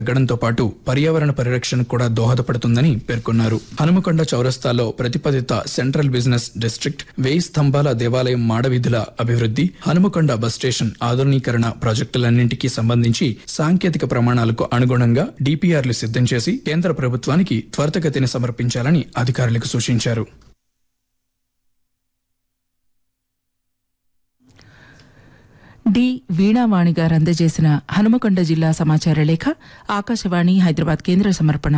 తగ్గడంతో పాటు పర్యావరణ పరిరక్షణకు కూడా దోహదపడుతుందని పేర్కొన్నారు. హనుమకొండ చౌరస్తాలో ప్రతిపాదిత సెంట్రల్ బిజినెస్ డిస్ట్రిక్ట్, 1000 స్తంభాల దేవాలయం మాడవీధుల అభివృద్ధి, హనుమకొండ బస్ స్టేషన్ ఆధునీకరణ ప్రాజెక్టులన్నింటికీ సంబంధించి సాంకేతిక ప్రమాణాలకు అనుగుణంగా డిపిఆర్లు సిద్ధం చేసి కేంద్ర ప్రభుత్వానికి త్వరితగతిన సమర్పించాలని అధికారులకు సూచించారు. డి వీణావాణి గారు అందజేసిన హనుమకొండ జిల్లా సమాచార లేఖ ఆకాశవాణి హైదరాబాద్ కేంద్ర సమర్పణ.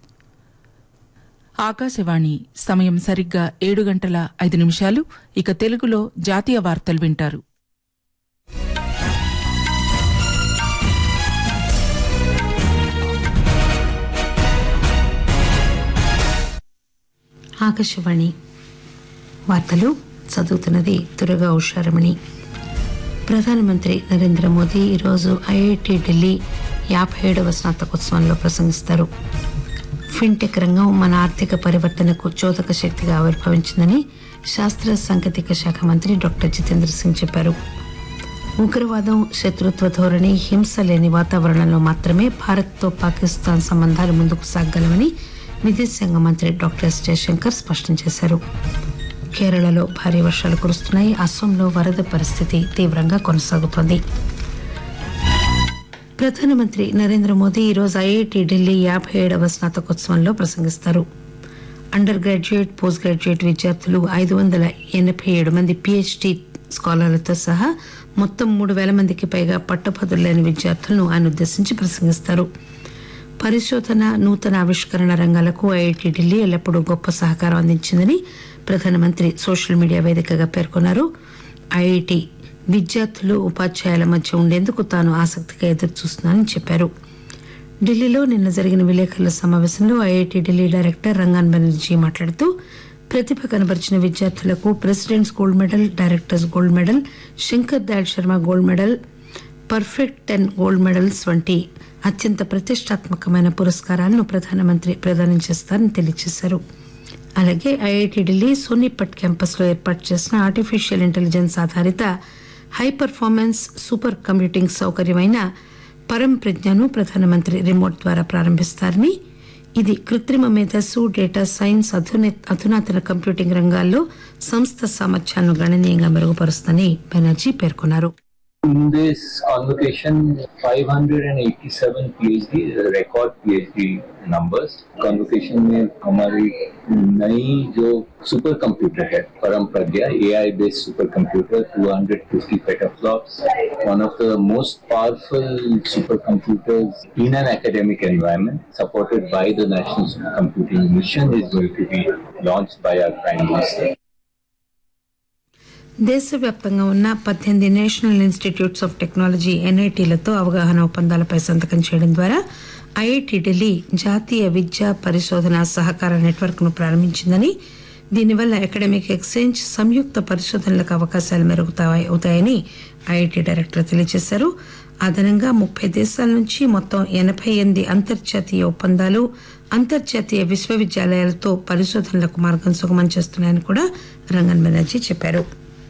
ఆకాశవాణి సమయం సరిగ్గా 7:05. ఇక తెలుగులో జాతీయ వార్తలు వింటారు. ఆకాశవాణి వార్తలు చదువుతున్నది దుర్గా ఉషారమణి. ప్రధానమంత్రి నరేంద్ర మోదీ ఈరోజు ఐఐటి ఢిల్లీ 57వ స్నాతకోత్సవంలో ప్రసంగిస్తారు. ఫిన్టెక్ రంగం మన ఆర్థిక పరివర్తనకు చోదక శక్తిగా ఆవిర్భవించిందని శాస్త్ర సాంకేతిక శాఖ మంత్రి డాక్టర్ జితేంద్ర సింగ్ చెప్పారు. ఉగ్రవాదం, శత్రుత్వ ధోరణి, హింస లేని వాతావరణంలో మాత్రమే భారత్తో పాకిస్తాన్ సంబంధాలు ముందుకు సాగగలవని విదేశాంగ మంత్రి డాక్టర్ ఎస్ జయశంకర్ స్పష్టం చేశారు. కేరళలో భారీ వర్షాలు కురుస్తున్నాయి. అస్సాంలో వరద పరిస్థితి తీవ్రంగా కొనసాగుతోంది. ప్రధానమంత్రి నరేంద్ర మోదీ ఈరోజు ఐఐటి ఢిల్లీ 57వ స్నాతకోత్సవంలో ప్రసంగిస్తారు. అండర్ గ్రాడ్యుయేట్, పోస్ట్ గ్రాడ్యుయేట్ విద్యార్థులు 587 మంది పిహెచ్డి స్కాలర్లతో సహా మొత్తం 3000 మందికి పైగా పట్టభద్రులైన విద్యార్థులను ఆయన ఉద్దేశించి ప్రసంగిస్తారు. పరిశోధన, నూతన ఆవిష్కరణ రంగాలకు ఐఐటి ఢిల్లీ ఎల్లప్పుడూ గొప్ప సహకారం అందించిందని ప్రధానమంత్రి సోషల్ మీడియా వేదికగా పేర్కొన్నారు. ఐఐటి విద్యార్థులు, ఉపాధ్యాయుల మధ్య ఉండేందుకు తాను ఆసక్తిగా ఎదురుచూస్తున్నానని చెప్పారు. ఢిల్లీలో నిన్న జరిగిన విలేకరుల సమావేశంలో ఐఐటి ఢిల్లీ డైరెక్టర్ రంగాన్ బెనర్జీ మాట్లాడుతూ ప్రతిభ కనబరిచిన విద్యార్థులకు presidents gold medal, directors gold medal, Shankar Dayal Sharma gold medal, perfect 10 gold medals వంటి అత్యంత ప్రతిష్టాత్మకమైన పురస్కారాలను ప్రధానమంత్రి ప్రదానం చేస్తారని తెలియజేశారు. అలాగే ఐఐటి ఢిల్లీ సోనీపట్ క్యాంపస్ లో ఏర్పాటు చేసిన ఆర్టిఫిషియల్ ఇంటెలిజెన్స్ ఆధారిత హై పర్ఫార్మెన్స్ సూపర్ కంప్యూటింగ్ సౌకర్యమైన పరం ప్రజ్ఞను ప్రధానమంత్రి రిమోట్ ద్వారా ప్రారంభిస్తారని, ఇది కృత్రిమ మేధస్సు, డేటా సైన్స్, అధునాతన కంప్యూటింగ్ రంగాల్లో సంస్థ సామర్థ్యాలను గణనీయంగా మెరుగుపరుస్తుందని బెనర్జీ పేర్కొన్నారు. In this convocation, 587 PhD, record PhD numbers. Convocation में हमारी नई जो सुपर कंप्यूटर है परम प्रज्ञा AI based super computer, 250 petaflops, one of the most powerful supercomputers in an academic environment, supported by the National Supercomputing Mission, is going to be launched by our Prime Minister. దేశవ్యాప్తంగా ఉన్న 18 national institutes of technology ఎన్ఐటీలతో అవగాహన ఒప్పందాలపై సంతకం చేయడం ద్వారా IIT Delhi జాతీయ విద్యా పరిశోధన సహకార నెట్వర్క్ ను ప్రారంభించిందని, దీనివల్ల అకాడమిక్ ఎక్స్చేంజ్, సంయుక్త పరిశోధనలకు అవకాశాలు మెరుగుతాయని ఐఐటి డైరెక్టర్ తెలియజేశారు. అదనంగా 30 దేశాల నుంచి మొత్తం 88 అంతర్జాతీయ ఒప్పందాలు అంతర్జాతీయ విశ్వవిద్యాలయాలతో పరిశోధనలకు మార్గం సుగమం చేస్తున్నాయని కూడా రంగన్ బెనర్జీ చెప్పారు.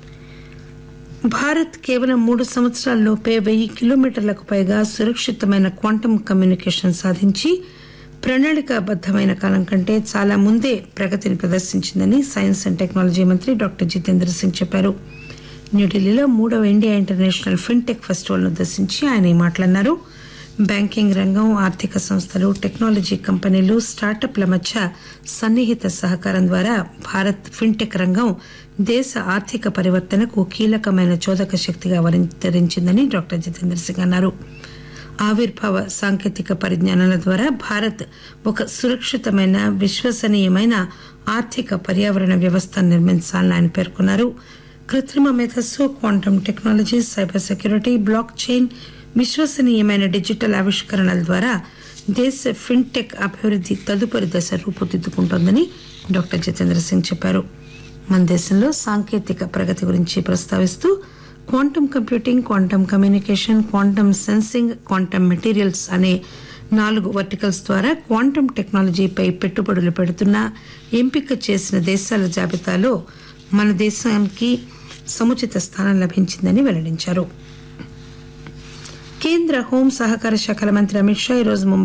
భారత్ కేవలం 3 సంవత్సరాల్లోపే 1000 కిలోమీటర్లకు పైగా సురక్షితమైన క్వాంటమ్ కమ్యూనికేషన్ సాధించి ప్రణాళికాబద్దమైన కాలం కంటే చాలా ముందే ప్రగతిని ప్రదర్శించిందని సైన్స్ అండ్ టెక్నాలజీ మంత్రి డాక్టర్ జితేంద్ర సింగ్ చెప్పారు. న్యూఢిల్లీలో 3వ ఇండియా ఇంటర్నేషనల్ ఫిన్టెక్ ఫెస్టివల్ ను ఉద్దేశించి ఆయన ఈ మాట్లాడినారు. బ్యాంకింగ్ రంగం, ఆర్థిక సంస్థలు, టెక్నాలజీ కంపెనీలు, స్టార్టప్ల మధ్య సన్నిహిత సహకారం ద్వారా భారత్ ఫిన్టెక్ రంగం దేశ ఆర్థిక పరివర్తనకు కీలకమైన చోదక శక్తిగా అవతరించిందని డాక్టర్ జితేంద్ర సింగ్ అన్నారు. ఆవిర్భావ సాంకేతిక పరిజ్ఞానాల ద్వారా భారత్ ఒక సురక్షితమైన, విశ్వసనీయమైన ఆర్థిక పర్యావరణ వ్యవస్థను నిర్మించాలని ఆయన పేర్కొన్నారు. కృత్రిమ మేధస్సు, quantum technology, cyber security, block chain, విశ్వసనీయమైన డిజిటల్ ఆవిష్కరణల ద్వారా దేశ ఫిన్టెక్ అభివృద్ధి తదుపరి దశ రూపుదిద్దుకుంటోందని డాక్టర్ జితేంద్ర సింగ్ చెప్పారు. మన దేశంలో సాంకేతిక ప్రగతి గురించి ప్రస్తావిస్తూ quantum computing, quantum communication, quantum sensing, quantum materials అనే 4 వర్టికల్స్ ద్వారా క్వాంటమ్ టెక్నాలజీపై పెట్టుబడులు పెడుతున్న ఎంపిక చేసిన దేశాల జాబితాలో మన దేశానికి సముచిత స్థానం లభించిందని వెల్లడించారు. కేంద్ర హోం సహకార శాఖల మంత్రి అమిత్ షా ఈరోజు